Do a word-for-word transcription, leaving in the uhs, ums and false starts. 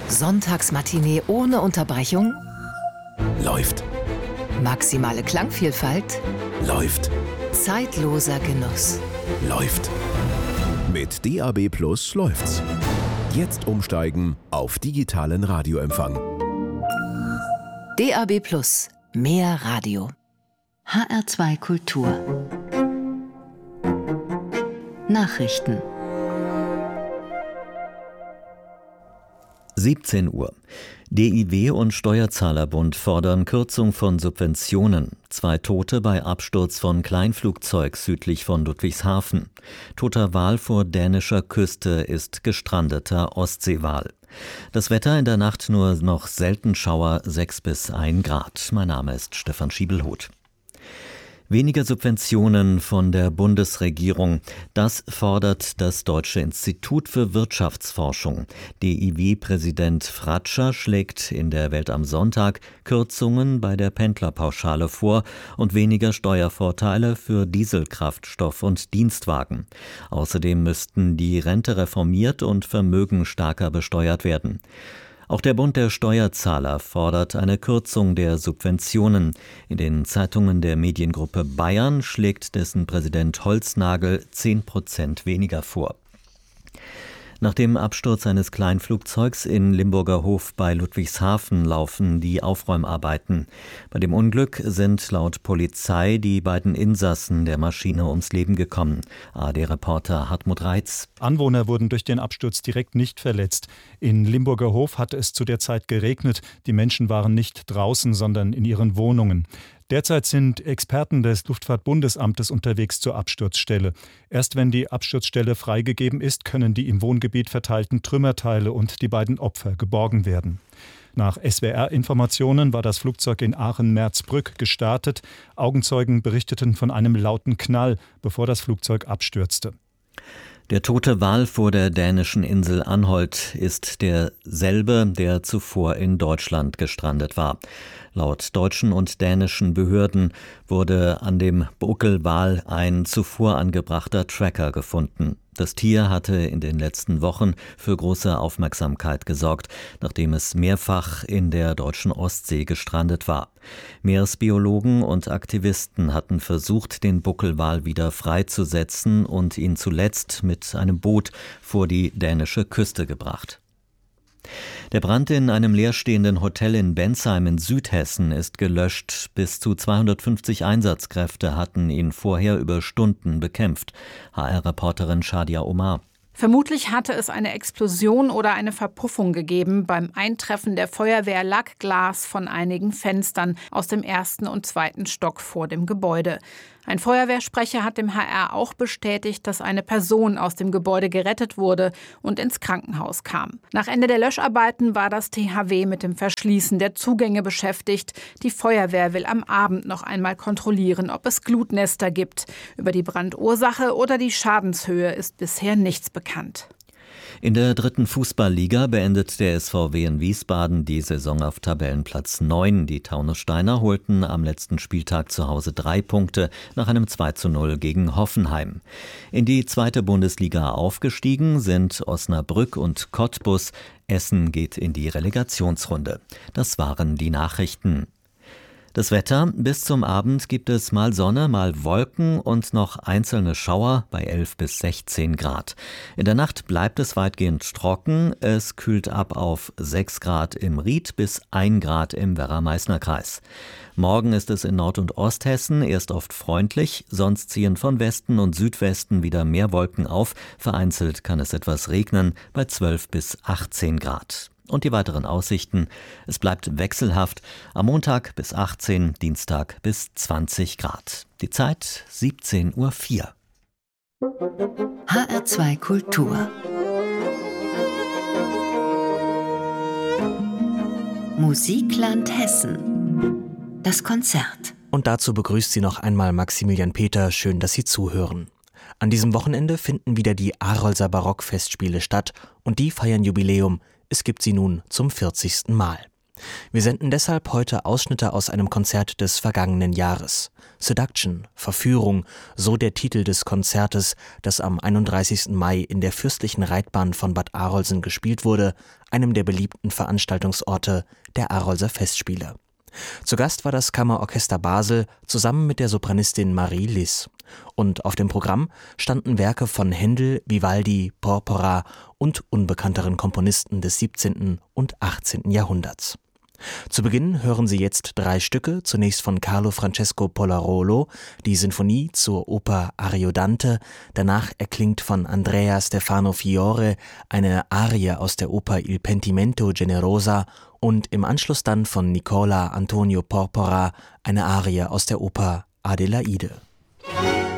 Sonntagsmatinee ohne Unterbrechung? Läuft. Maximale Klangvielfalt? Läuft. Zeitloser Genuss? Läuft. Mit D A B Plus läuft's. Jetzt umsteigen auf digitalen Radioempfang. D A B Plus. Mehr Radio. H R zwei Kultur. Nachrichten. siebzehn Uhr. D I W und Steuerzahlerbund fordern Kürzung von Subventionen. Zwei Tote bei Absturz von Kleinflugzeug südlich von Ludwigshafen. Toter Wal vor dänischer Küste ist gestrandeter Ostseewal. Das Wetter in der Nacht nur noch selten Schauer, sechs bis ein Grad. Mein Name ist Stefan Schiebelhuth. Weniger Subventionen von der Bundesregierung. Das fordert das Deutsche Institut für Wirtschaftsforschung. D I W-Präsident Fratscher schlägt in der Welt am Sonntag Kürzungen bei der Pendlerpauschale vor und weniger Steuervorteile für Dieselkraftstoff und Dienstwagen. Außerdem müssten die Rente reformiert und Vermögen stärker besteuert werden. Auch der Bund der Steuerzahler fordert eine Kürzung der Subventionen. In den Zeitungen der Mediengruppe Bayern schlägt dessen Präsident Holznagel zehn Prozent weniger vor. Nach dem Absturz eines Kleinflugzeugs in Limburger Hof bei Ludwigshafen laufen die Aufräumarbeiten. Bei dem Unglück sind laut Polizei die beiden Insassen der Maschine ums Leben gekommen. A D-Reporter Hartmut Reitz. Anwohner wurden durch den Absturz direkt nicht verletzt. In Limburger Hof hatte es zu der Zeit geregnet. Die Menschen waren nicht draußen, sondern in ihren Wohnungen. Derzeit sind Experten des Luftfahrtbundesamtes unterwegs zur Absturzstelle. Erst wenn die Absturzstelle freigegeben ist, können die im Wohngebiet verteilten Trümmerteile und die beiden Opfer geborgen werden. Nach S W R-Informationen war das Flugzeug in Aachen-Merzbrück gestartet. Augenzeugen berichteten von einem lauten Knall, bevor das Flugzeug abstürzte. Der tote Wal vor der dänischen Insel Anholt ist derselbe, der zuvor in Deutschland gestrandet war. Laut deutschen und dänischen Behörden wurde an dem Buckelwal ein zuvor angebrachter Tracker gefunden. Das Tier hatte in den letzten Wochen für große Aufmerksamkeit gesorgt, nachdem es mehrfach in der deutschen Ostsee gestrandet war. Meeresbiologen und Aktivisten hatten versucht, den Buckelwal wieder freizusetzen und ihn zuletzt mit einem Boot vor die dänische Küste gebracht. Der Brand in einem leerstehenden Hotel in Bensheim in Südhessen ist gelöscht. Bis zu zweihundertfünfzig Einsatzkräfte hatten ihn vorher über Stunden bekämpft. H R-Reporterin Shadia Omar. Vermutlich hatte es eine Explosion oder eine Verpuffung gegeben. Beim Eintreffen der Feuerwehr lag Glas von einigen Fenstern aus dem ersten und zweiten Stock vor dem Gebäude. Ein Feuerwehrsprecher hat dem H R auch bestätigt, dass eine Person aus dem Gebäude gerettet wurde und ins Krankenhaus kam. Nach Ende der Löscharbeiten war das T H W mit dem Verschließen der Zugänge beschäftigt. Die Feuerwehr will am Abend noch einmal kontrollieren, ob es Glutnester gibt. Über die Brandursache oder die Schadenshöhe ist bisher nichts bekannt. In der dritten Fußballliga beendet der S V W in Wiesbaden die Saison auf Tabellenplatz neun. Die Taunussteiner holten am letzten Spieltag zu Hause drei Punkte nach einem zwei zu null gegen Hoffenheim. In die zweite Bundesliga aufgestiegen sind Osnabrück und Cottbus. Essen geht in die Relegationsrunde. Das waren die Nachrichten. Das Wetter: Bis zum Abend gibt es mal Sonne, mal Wolken und noch einzelne Schauer bei elf bis sechzehn Grad. In der Nacht bleibt es weitgehend trocken. Es kühlt ab auf sechs Grad im Ried bis ein Grad im Werra-Meißner-Kreis. Morgen ist es in Nord- und Osthessen erst oft freundlich, sonst ziehen von Westen und Südwesten wieder mehr Wolken auf. Vereinzelt kann es etwas regnen bei zwölf bis achtzehn Grad. Und die weiteren Aussichten: Es bleibt wechselhaft. Am Montag bis achtzehn, Dienstag bis zwanzig Grad. Die Zeit siebzehn Uhr vier. H R zwei Kultur. Musikland Hessen. Das Konzert. Und dazu begrüßt sie noch einmal Maximilian Peter. Schön, dass Sie zuhören. An diesem Wochenende finden wieder die Arolser Barockfestspiele statt und die feiern Jubiläum. Es gibt sie nun zum vierzigsten Mal. Wir senden deshalb heute Ausschnitte aus einem Konzert des vergangenen Jahres. Seduction, Verführung, so der Titel des Konzertes, das am einunddreißigsten Mai in der Fürstlichen Reitbahn von Bad Arolsen gespielt wurde, einem der beliebten Veranstaltungsorte der Arolser Festspiele. Zu Gast war das Kammerorchester Basel zusammen mit der Sopranistin Marie Liss. Und auf dem Programm standen Werke von Händel, Vivaldi, Porpora und unbekannteren Komponisten des siebzehnten und achtzehnten Jahrhunderts. Zu Beginn hören Sie jetzt drei Stücke, zunächst von Carlo Francesco Polarolo, die Sinfonie zur Oper Ariodante, danach erklingt von Andrea Stefano Fiore eine Arie aus der Oper Il Pentimento Generosa und im Anschluss dann von Nicola Antonio Porpora eine Arie aus der Oper Adelaide.